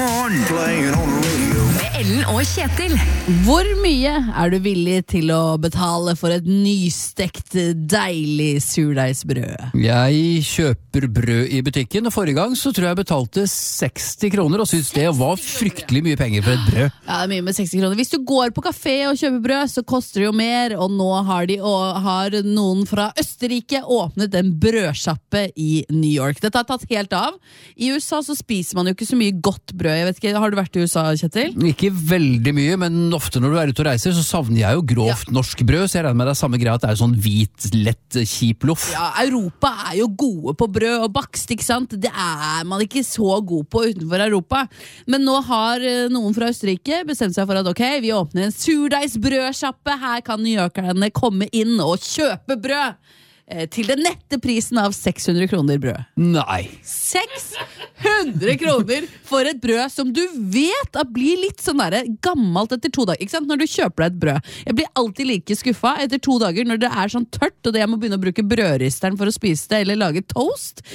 morning, playing on the radio. Med Ellen og Kjetil. Hvor mye er du villig til å betale for et nystekt, deilig surdeigsbrød? Jeg kjøper brød i butikken, og forrige gang så tror jeg betalte 60 kroner, og synes det var fryktelig mye penger for et brød. Ja, det er mye med 60 kroner. Hvis du går på kafé og kjøper brød, så koster det jo mer, og nå har noen fra Østerrike åpnet en brødsjappe i New York. Dette har tatt helt av. I USA så spiser man jo ikke så mye godt brød. Jeg vet ikke, har du vært i USA, Kjetil? Ikke veldig mye, men ofte når du er ute og reiser, så savner jeg jo grovt norsk brød, så jeg regner med det er samme greia at det er sånn hvit, lett, kjip loff. Ja, Europa er jo gode på brød og bakst, ikke sant? Det er man ikke så god på utenfor Europa. Men nå har noen fra Østerrike bestemt seg for at ok, vi åpner en surdeigsbrødsjappe. Her kan newyorkerne komme inn og kjøpe brød til den nette prisen av 600 kroner brød. Nei. 600 kroner for et brød som du vet at blir litt sånn der gammelt etter 2 dager, ikke sant? Når du kjøper deg et brød. Jeg blir alltid like skuffet etter 2 dager når det er sånn tørt, og jeg må begynne å bruke brødristeren for å spise det, eller lage toast.